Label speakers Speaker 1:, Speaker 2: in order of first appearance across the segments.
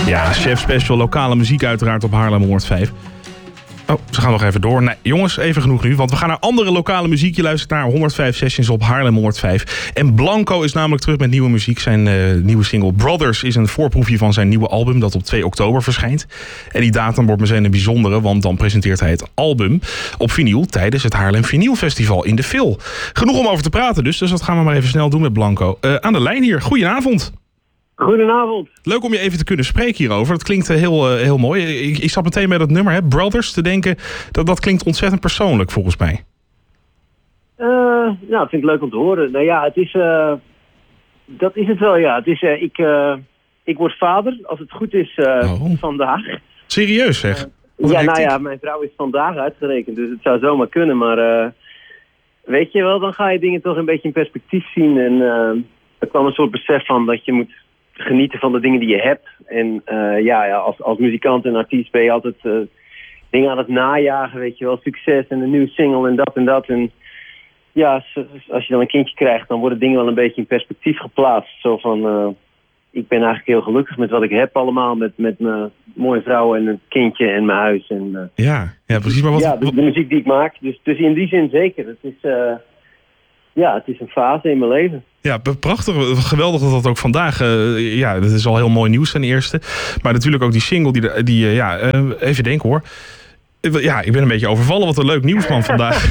Speaker 1: Ja, Chef Special, lokale muziek uiteraard op Haarlem 105. Oh, ze gaan nog even door. Nee, jongens, even genoeg nu, want we gaan naar andere lokale muziek. Je luistert naar 105 Sessions op Haarlem 105. En Blanco is namelijk terug met nieuwe muziek. Zijn nieuwe single Brothers is een voorproefje van zijn nieuwe album dat op 2 oktober verschijnt. En die datum wordt meteen een bijzondere, want dan presenteert hij het album op vinyl tijdens het Haarlem Vinyl Festival in de Phil. Genoeg om over te praten dus dat gaan we maar even snel doen met Blanco. Aan de lijn hier, goedenavond.
Speaker 2: Goedenavond.
Speaker 1: Leuk om je even te kunnen spreken hierover. Dat klinkt heel mooi. Ik zat meteen bij dat nummer, hè, Brothers, te denken. Dat klinkt ontzettend persoonlijk volgens mij.
Speaker 2: Dat vind ik leuk om te horen. Nou ja, het is... dat is het wel, ja. Het is, ik word vader, als het goed is, vandaag.
Speaker 1: Serieus zeg?
Speaker 2: Mijn vrouw is vandaag uitgerekend, dus het zou zomaar kunnen. Maar weet je wel, dan ga je dingen toch een beetje in perspectief zien. En er kwam een soort besef van dat je moet genieten van de dingen die je hebt. En als muzikant en artiest ben je altijd dingen aan het najagen, weet je wel. Succes en een nieuwe single en dat en dat. En ja, als je dan een kindje krijgt, dan worden dingen wel een beetje in perspectief geplaatst. Zo van, ik ben eigenlijk heel gelukkig met wat ik heb allemaal. Met mijn mooie vrouw en een kindje en mijn huis. En,
Speaker 1: ja, precies. Maar
Speaker 2: de muziek die ik maak. Dus in die zin zeker. Het is... het is een fase in mijn leven.
Speaker 1: Ja, prachtig. Geweldig dat ook vandaag... dat is al heel mooi nieuws ten eerste. Maar natuurlijk ook die single even denken hoor. Ja, ik ben een beetje overvallen. Wat een leuk nieuws man vandaag.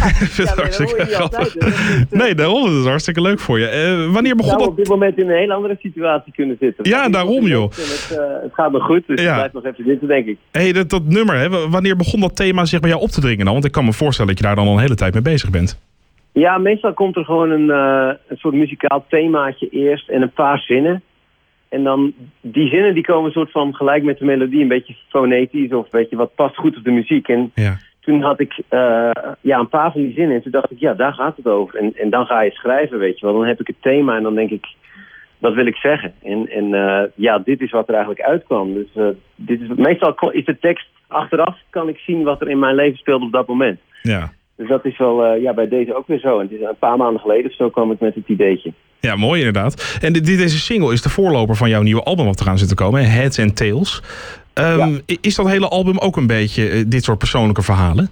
Speaker 1: Nee, daarom. Dat is hartstikke leuk voor je. Wanneer begon dat?
Speaker 2: Op dit moment in een heel andere situatie kunnen zitten.
Speaker 1: Ja, daarom joh.
Speaker 2: Het gaat nog goed, dus het blijft nog even zitten, denk ik.
Speaker 1: Hey, dat nummer, hè, wanneer begon dat thema zich bij jou op te dringen dan? Want ik kan me voorstellen dat je daar dan al een hele tijd mee bezig bent.
Speaker 2: Ja, meestal komt er gewoon een soort muzikaal themaatje eerst en een paar zinnen. En dan die zinnen die komen een soort van gelijk met de melodie, een beetje fonetisch of een beetje wat past goed op de muziek. En toen had ik een paar van die zinnen en toen dacht ik, ja, daar gaat het over. En dan ga je schrijven, weet je wel. Dan heb ik het thema en dan denk ik, wat wil ik zeggen? En dit is wat er eigenlijk uitkwam. Dus meestal is de tekst achteraf, kan ik zien wat er in mijn leven speelt op dat moment.
Speaker 1: Ja.
Speaker 2: Dus dat is wel bij deze ook weer zo. En het is een paar maanden geleden of zo kwam ik met het ideetje.
Speaker 1: Ja, mooi inderdaad. En deze single is de voorloper van jouw nieuwe album wat eraan zit te komen, Heads and Tails. Is dat hele album ook een beetje dit soort persoonlijke verhalen?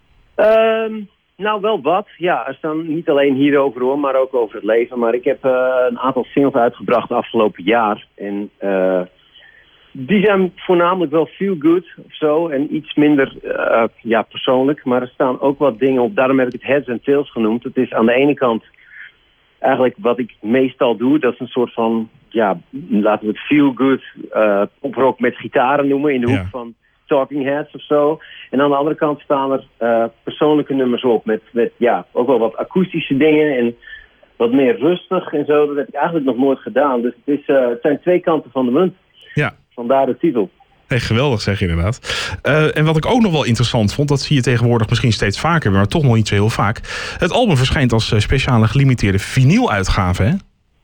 Speaker 2: Nou, wel wat. Ja, er staan niet alleen hierover hoor, maar ook over het leven. Maar ik heb een aantal singles uitgebracht afgelopen jaar. En die zijn voornamelijk wel feel good of zo en iets minder persoonlijk. Maar er staan ook wat dingen op. Daarom heb ik het Heads and Tails genoemd. Het is aan de ene kant eigenlijk wat ik meestal doe. Dat is een soort van, laten we het feel good poprock met gitaren noemen. In de hoek van Talking Heads of zo. En aan de andere kant staan er persoonlijke nummers op. Met ook wel wat akoestische dingen en wat meer rustig en zo. Dat heb ik eigenlijk nog nooit gedaan. Dus het zijn twee kanten van de munt.
Speaker 1: Ja.
Speaker 2: Vandaar de titel.
Speaker 1: Hey, geweldig zeg je inderdaad. En wat ik ook nog wel interessant vond, dat zie je tegenwoordig misschien steeds vaker, maar toch nog niet zo heel vaak. Het album verschijnt als speciale gelimiteerde vinyl-uitgave, hè?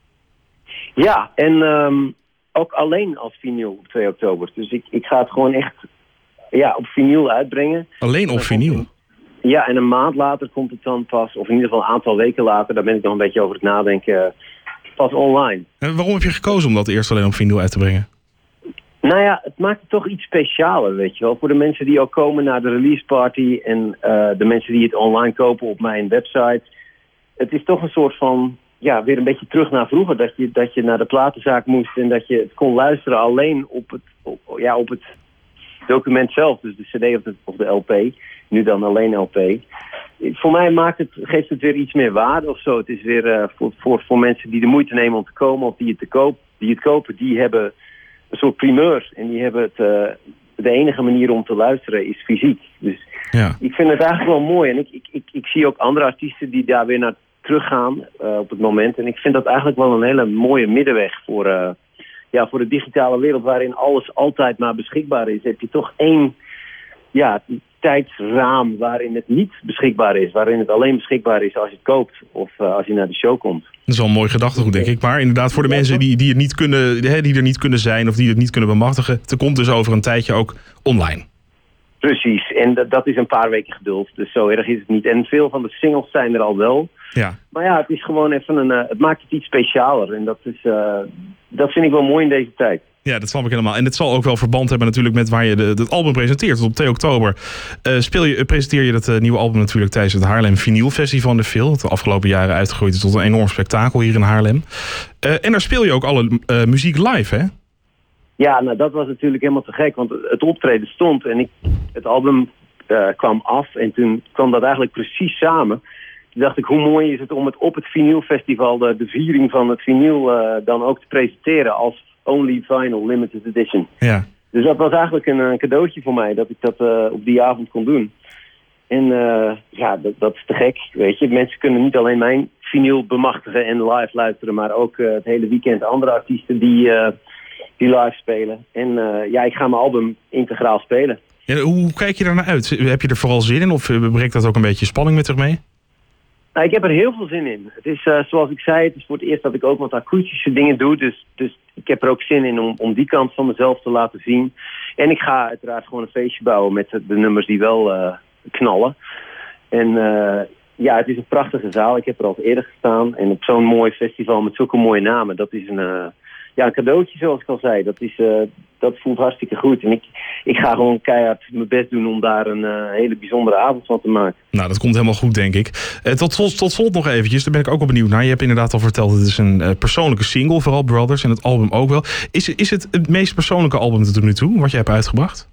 Speaker 2: Ja, en ook alleen als vinyl op 2 oktober. Dus ik ga het gewoon echt op vinyl uitbrengen.
Speaker 1: Alleen op vinyl?
Speaker 2: Ja, en een maand later komt het dan pas, of in ieder geval een aantal weken later, daar ben ik nog een beetje over het nadenken, pas online.
Speaker 1: En waarom heb je gekozen om dat eerst alleen op vinyl uit te brengen?
Speaker 2: Nou ja, het maakt het toch iets specialer, weet je wel. Voor de mensen die ook komen naar de release party en de mensen die het online kopen op mijn website. Het is toch een soort van, weer een beetje terug naar vroeger. Dat je naar de platenzaak moest en dat je het kon luisteren alleen op het document zelf. Dus de cd of de LP. Nu dan alleen LP. Voor mij geeft het weer iets meer waarde of zo. Het is weer voor mensen die de moeite nemen om te komen of die het kopen, die hebben een soort primeur. En die hebben de enige manier om te luisteren is fysiek. Dus ik vind het eigenlijk wel mooi. En ik zie ook andere artiesten die daar weer naar teruggaan op het moment. En ik vind dat eigenlijk wel een hele mooie middenweg voor de digitale wereld waarin alles altijd maar beschikbaar is. Heb je toch één tijdsraam waarin het niet beschikbaar is. Waarin het alleen beschikbaar is als je het koopt of als je naar de show komt.
Speaker 1: Dat is wel een mooi gedachtegoed, denk ik. Maar inderdaad voor de mensen die het niet kunnen, die er niet kunnen zijn of die het niet kunnen bemachtigen, het komt dus over een tijdje ook online.
Speaker 2: Precies, en dat is een paar weken geduld. Dus zo erg is het niet. En veel van de singles zijn er al wel.
Speaker 1: Ja.
Speaker 2: Maar ja, het is gewoon even het maakt het iets specialer. En dat vind ik wel mooi in deze tijd.
Speaker 1: Ja, dat snap ik helemaal. En dit zal ook wel verband hebben natuurlijk met waar je het album presenteert. Dus op 2 oktober presenteer je dat nieuwe album natuurlijk tijdens het Haarlem Vinyl Festival in de Phil. Het de afgelopen jaren uitgegroeid is tot een enorm spektakel hier in Haarlem. En daar speel je ook alle muziek live, hè?
Speaker 2: Ja, nou dat was natuurlijk helemaal te gek, want het optreden stond en het album kwam af en toen kwam dat eigenlijk precies samen. Toen dacht ik, hoe mooi is het om het op het vinylfestival, de viering van het vinyl, dan ook te presenteren als Only Vinyl Limited Edition.
Speaker 1: Ja.
Speaker 2: Dus dat was eigenlijk een cadeautje voor mij, dat ik dat op die avond kon doen. En dat is te gek, weet je. Mensen kunnen niet alleen mijn vinyl bemachtigen en live luisteren, maar ook het hele weekend andere artiesten die live spelen. En ik ga mijn album integraal spelen.
Speaker 1: Ja, hoe kijk je daar naar uit? Heb je er vooral zin in of brengt dat ook een beetje spanning met zich mee?
Speaker 2: Nou, ik heb er heel veel zin in. Het is, zoals ik zei, het is voor het eerst dat ik ook wat akoestische dingen doe. Dus ik heb er ook zin in om die kant van mezelf te laten zien. En ik ga uiteraard gewoon een feestje bouwen met de nummers die wel knallen. En het is een prachtige zaal. Ik heb er al eerder gestaan. En op zo'n mooi festival met zulke mooie namen, dat is een cadeautje zoals ik al zei. Dat voelt hartstikke goed. En ik ga gewoon keihard mijn best doen om daar een hele bijzondere avond van te maken. Nou,
Speaker 1: dat komt helemaal goed, denk ik. Tot slot nog eventjes, daar ben ik ook wel benieuwd naar. Je hebt inderdaad al verteld, het is een persoonlijke single, vooral Brothers, en het album ook wel. Is het meest persoonlijke album tot nu toe, wat je hebt uitgebracht?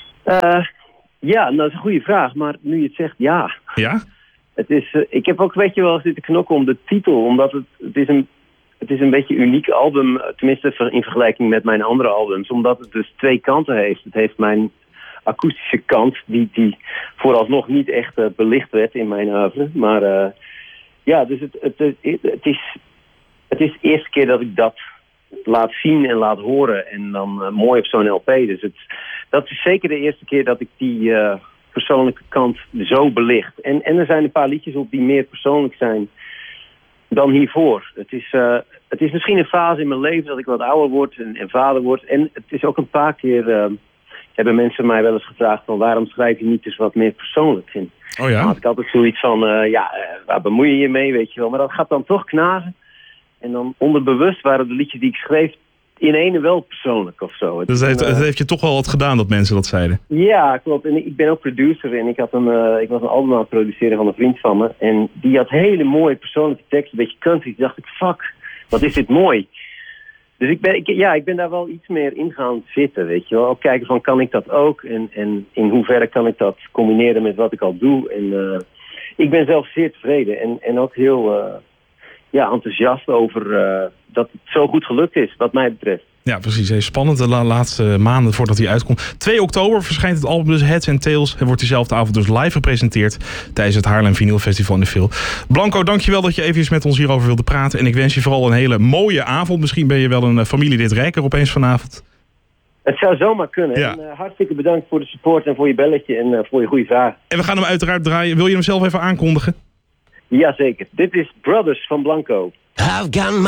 Speaker 2: Dat is een goede vraag. Maar nu je het zegt, ja.
Speaker 1: Ja?
Speaker 2: Het is, ik heb ook wel zitten knokken om de titel, omdat het is een beetje een uniek album, tenminste in vergelijking met mijn andere albums, omdat het dus 2 kanten heeft. Het heeft mijn akoestische kant, die vooralsnog niet echt belicht werd in mijn oeuvre. Maar dus het is de eerste keer dat ik dat laat zien en laat horen en dan mooi op zo'n LP. Dus dat is zeker de eerste keer dat ik die persoonlijke kant zo belicht. En er zijn een paar liedjes op die meer persoonlijk zijn dan hiervoor. Het is misschien een fase in mijn leven dat ik wat ouder word en vader word. En het is ook een paar keer hebben mensen mij wel eens gevraagd van waarom schrijf je niet eens wat meer persoonlijk in?
Speaker 1: Oh ja?
Speaker 2: Dan had ik altijd zoiets van, waar bemoei je je mee, weet je wel. Maar dat gaat dan toch knagen. En dan onderbewust waren de liedjes die ik schreef in ene wel persoonlijk of zo.
Speaker 1: Dus het heeft je toch wel wat gedaan dat mensen dat zeiden?
Speaker 2: Ja, klopt. En ik ben ook producer en ik was een album aan het produceren van een vriend van me. En die had hele mooie persoonlijke teksten, een beetje country. Toen dacht ik, fuck, wat is dit mooi. Dus ik ben daar wel iets meer in gaan zitten, weet je wel. Ook kijken van, kan ik dat ook? En in hoeverre kan ik dat combineren met wat ik al doe? En ik ben zelf zeer tevreden en ook heel enthousiast over dat het zo goed gelukt is, wat mij betreft.
Speaker 1: Ja, precies. Heel spannend. De laatste maanden voordat hij uitkomt. 2 oktober verschijnt het album dus Heads and Tails. En wordt diezelfde avond dus live gepresenteerd tijdens het Haarlem Vinyl Festival in de Phil. Blanco, dankjewel dat je even met ons hierover wilde praten. En ik wens je vooral een hele mooie avond. Misschien ben je wel een familielid rijker opeens vanavond.
Speaker 2: Het zou zomaar kunnen.
Speaker 1: Ja.
Speaker 2: En, hartstikke bedankt voor de support en voor je belletje en voor je goede vragen.
Speaker 1: En we gaan hem uiteraard draaien. Wil je hem zelf even aankondigen?
Speaker 2: Jazeker. Dit is Brothers van Blanco.
Speaker 3: I've got my